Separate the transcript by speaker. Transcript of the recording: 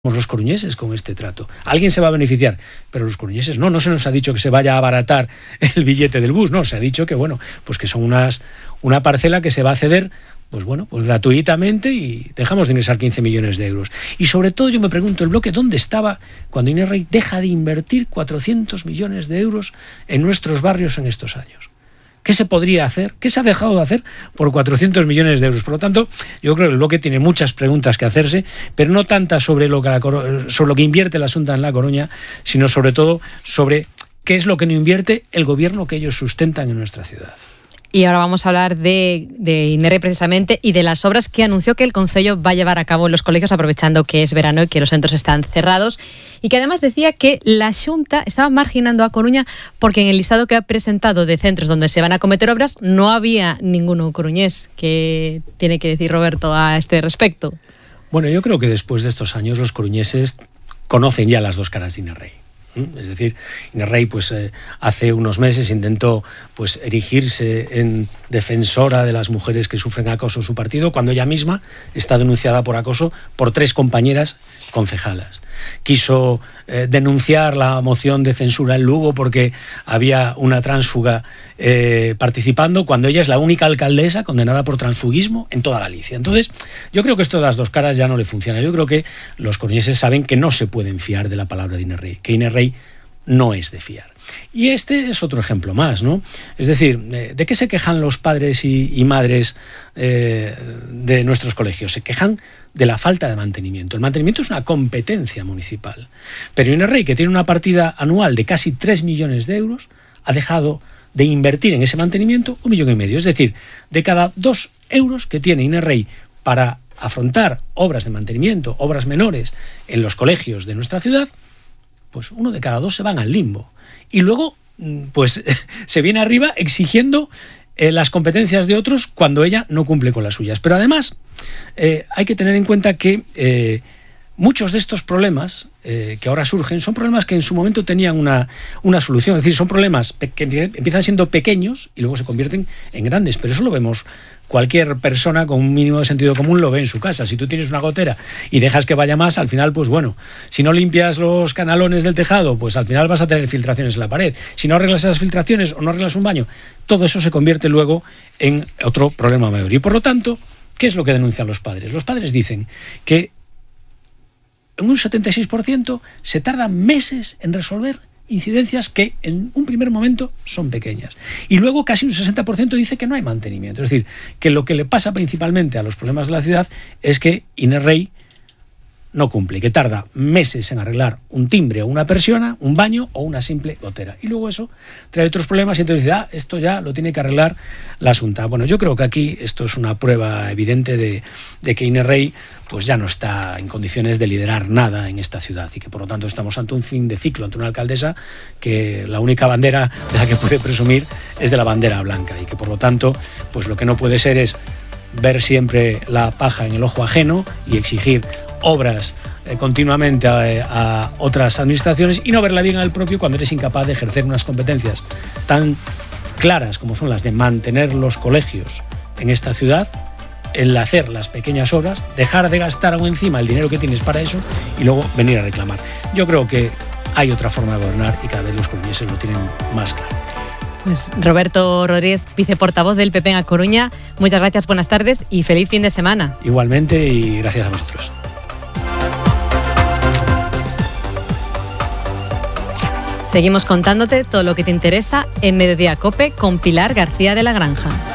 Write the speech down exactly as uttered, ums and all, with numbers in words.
Speaker 1: los coruñeses con este trato? Alguien se va a beneficiar, pero los coruñeses no, no se nos ha dicho que se vaya a abaratar el billete del bus, no, se ha dicho que bueno, pues que son unas una parcela que se va a ceder, pues bueno, pues gratuitamente y dejamos de ingresar quince millones de euros. Y sobre todo yo me pregunto, el bloque, ¿dónde estaba cuando Inés Rey deja de invertir cuatrocientos millones de euros en nuestros barrios en estos años? ¿Qué se podría hacer? ¿Qué se ha dejado de hacer por cuatrocientos millones de euros? Por lo tanto, yo creo que el bloque tiene muchas preguntas que hacerse, pero no tantas sobre lo que, la, sobre lo que invierte la Xunta en La Coruña, sino sobre todo sobre qué es lo que no invierte el gobierno que ellos sustentan en nuestra ciudad.
Speaker 2: Y ahora vamos a hablar de, de Inés Rey precisamente y de las obras que anunció que el Concello va a llevar a cabo en los colegios, aprovechando que es verano y que los centros están cerrados, y que además decía que la Xunta estaba marginando a Coruña porque en el listado que ha presentado de centros donde se van a cometer obras no había ninguno coruñés. ¿Qué tiene que decir Roberto a este respecto?
Speaker 1: Bueno, yo creo que después de estos años los coruñeses conocen ya las dos caras de Inés Rey. Es decir, Inés Rey pues, eh, hace unos meses intentó pues, erigirse en defensora de las mujeres que sufren acoso en su partido, cuando ella misma está denunciada por acoso por tres compañeras concejalas. Quiso eh, denunciar la moción de censura en Lugo porque había una tránsfuga eh, participando, cuando ella es la única alcaldesa condenada por transfugismo en toda Galicia. Entonces, yo creo que esto de las dos caras ya no le funciona. Yo creo que los coruñeses saben que no se pueden fiar de la palabra de Inés Rey, que Inés Rey no es de fiar. Y este es otro ejemplo más, ¿no? Es decir, ¿de qué se quejan los padres y, y madres eh, de nuestros colegios? Se quejan de la falta de mantenimiento. El mantenimiento es una competencia municipal. Pero Inés Rey, que tiene una partida anual de casi tres millones de euros, ha dejado de invertir en ese mantenimiento un millón y medio. Es decir, de cada dos euros que tiene Inés Rey para afrontar obras de mantenimiento, obras menores en los colegios de nuestra ciudad, pues uno de cada dos se van al limbo. Y luego, pues, se viene arriba exigiendo eh, las competencias de otros cuando ella no cumple con las suyas. Pero además, eh, hay que tener en cuenta que eh, muchos de estos problemas eh, que ahora surgen son problemas que en su momento tenían una, una solución. Es decir, son problemas que empiezan siendo pequeños y luego se convierten en grandes. Pero eso lo vemos. Cualquier persona con un mínimo de sentido común lo ve en su casa. Si tú tienes una gotera y dejas que vaya más, al final, pues bueno, si no limpias los canalones del tejado, pues al final vas a tener filtraciones en la pared. Si no arreglas esas filtraciones o no arreglas un baño, todo eso se convierte luego en otro problema mayor. Y por lo tanto, ¿qué es lo que denuncian los padres? Los padres dicen que en un setenta y seis por ciento se tardan meses en resolver incidencias que en un primer momento son pequeñas. Y luego casi un sesenta por ciento dice que no hay mantenimiento. Es decir, que lo que le pasa principalmente a los problemas de la ciudad es que Inés Rey no cumple, que tarda meses en arreglar un timbre o una persiana, un baño o una simple gotera. Y luego eso trae otros problemas y entonces dice, ah, esto ya lo tiene que arreglar la Xunta. Bueno, yo creo que aquí esto es una prueba evidente de, de que Inés Rey pues ya no está en condiciones de liderar nada en esta ciudad y que por lo tanto estamos ante un fin de ciclo, ante una alcaldesa que la única bandera de la que puede presumir es de la bandera blanca y que por lo tanto pues lo que no puede ser es ver siempre la paja en el ojo ajeno y exigir obras eh, continuamente a, a otras administraciones y no verla bien al propio cuando eres incapaz de ejercer unas competencias tan claras como son las de mantener los colegios en esta ciudad, el hacer las pequeñas obras, dejar de gastar aún encima el dinero que tienes para eso y luego venir a reclamar. Yo creo que hay otra forma de gobernar y cada vez los coruñeses lo tienen más claro.
Speaker 2: Pues Roberto Rodríguez, viceportavoz del P P en A Coruña, muchas gracias, buenas tardes y feliz fin de semana.
Speaker 1: Igualmente y gracias a vosotros.
Speaker 2: Seguimos contándote todo lo que te interesa en Mediodía COPE con Pilar García de la Granja.